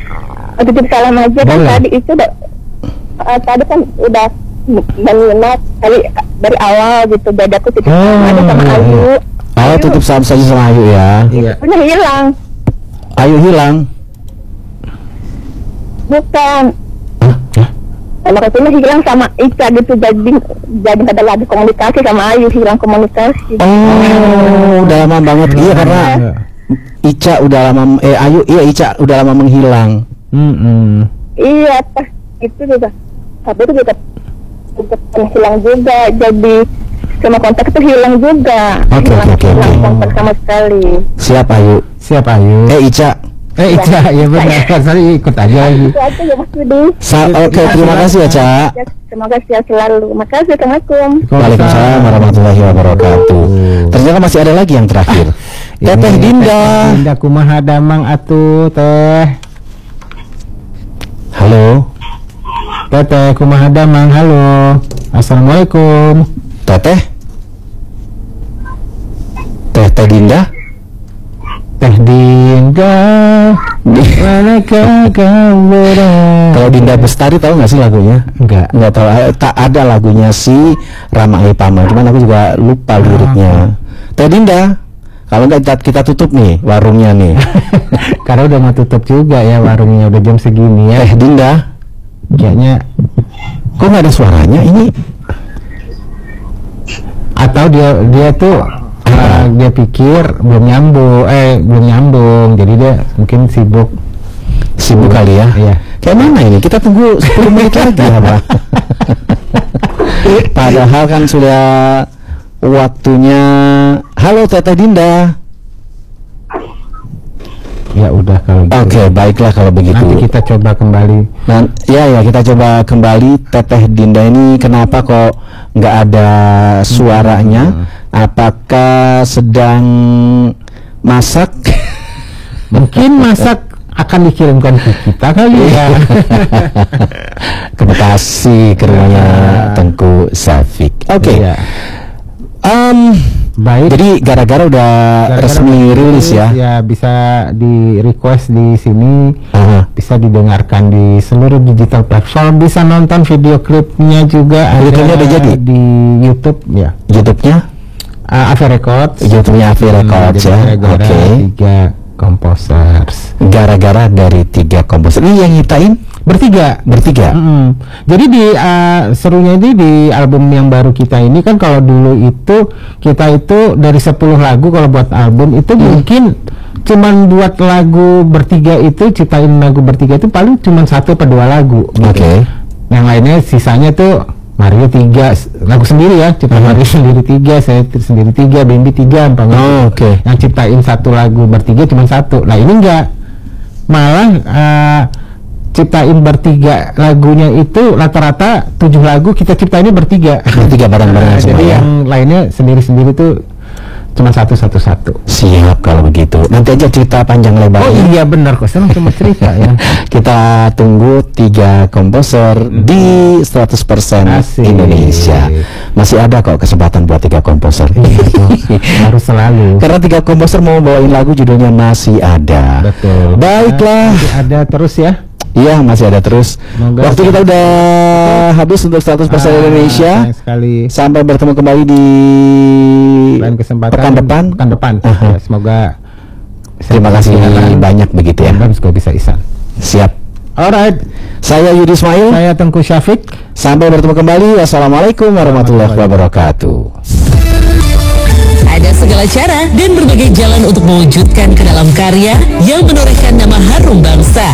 titip salam aja kan. Boleh. Tadi itu tadi kan udah mengingat dari awal gitu, bedaku titip salam aja sama Ayu. Oh, tutup salam saja sama Ayu ya. Iya. Udah hilang. Ayu hilang. Bukan. Hah? Kalau katanya hilang sama Ica gitu, jadi nggak ada lagi komunikasi sama Ayu, hilang komunikasi. Oh, udah lama banget. Iya, karena Ica udah lama Ayu, Ica udah lama menghilang. Iya, pas itu juga. Tapi itu juga hilang juga, jadi sama kontak itu hilang juga. Oke. Hilang kontak sama sekali. Siap Ayu. Siapa Ayu? Ica. Ica, ya benar. Saya ikut aja lagi. Itu aja ya Mas Budi. Oke, terima kasih ya, Ca. Ya, semoga sehat selalu. Makasih, Assalamualaikum. Waalaikumsalam warahmatullahi wabarakatuh. Ternyata masih ada lagi yang terakhir. Teteh Dinda. Dinda kumaha damang atuh teh. Halo. Teteh kumaha damang, halo. Assalamualaikum. Teteh. Teteh Dinda. Teh Dinda, manakah kau berada? Kalau Dinda Bestari tahu nggak sih lagunya? Nggak tahu. Tak ada lagunya si Rama Ipama. Cuman aku juga lupa liriknya. Teh Dinda, kalau nggak kita tutup nih warungnya nih. Karena udah mau tutup juga ya warungnya, udah jam segini ya. Teh Dinda, kayaknya kok nggak ada suaranya ini? Atau dia tuh dia pikir belum nyambung, jadi dia mungkin sibuk kali ya. Iya. Kayak mana ini? Kita tunggu 10 menit lagi ya, Pak. Padahal kan sudah waktunya. Halo Teteh Dinda. Ya udah kalau gitu. Oke, baiklah kalau begitu. Nanti kita coba kembali. Ya kita coba kembali. Teteh Dinda ini kenapa kok nggak ada suaranya? Apakah sedang masak? Mungkin masak akan dikirimkan ke kita kali ya. Ke Bekasi, ke rumahnya Tengku Safik. Oke. Iya. Baik. Jadi gara-gara udah resmi rilis ya. Ya bisa di request di sini, bisa didengarkan di seluruh digital platform, bisa nonton video klipnya juga. Klipnya udah jadi di YouTube ya. YouTube-nya Avi Records. YouTube-nya Avi Records ya. Oke. 3 composers. Gara-gara dari 3 komposer. Ini yang nyiptain bertiga. Jadi di serunya ini di album yang baru kita ini kan, kalau dulu itu kita itu dari 10 lagu kalau buat album itu mungkin cuman buat lagu bertiga itu, ciptain lagu bertiga itu paling cuman 1 atau 2 lagu. Oke. Yang lainnya sisanya tuh Mario 3 lagu sendiri ya, cipta Mario sendiri 3, saya sendiri 3, Bambi 3, Oke. Yang ciptain 1 lagu bertiga cuma 1. Nah ini enggak, malah ciptain bertiga lagunya itu rata-rata 7 lagu kita ciptainnya bertiga bareng-bareng semua. Jadi ya? yang lainnya sendiri-sendiri tuh cuma satu. Siap kalau begitu. Nanti aja cerita panjang lebar. Oh iya benar kok, saya cuma cerita ya. Kita tunggu 3 komposer di 100% Asik. Indonesia. Masih ada kok kesempatan buat 3 komposer. Harus selalu. Karena 3 komposer mau bawain lagu judulnya Masih Ada. Betul. Baiklah. Masih ada terus ya. Iya, masih ada terus. Waktu kita udah habis untuk 100% Indonesia. Sekali. Sampai bertemu kembali di lain kesempatan pekan depan. Ya, semoga terima kasih banyak begitu ya. Juga bisa Isan. Siap. Alright. Saya Yudi Ismail. Saya Tengku Syafiq. Sampai bertemu kembali. Wassalamualaikum warahmatullahi wabarakatuh. Ada segala cara dan berbagai jalan untuk mewujudkan ke dalam karya yang menorehkan nama harum bangsa.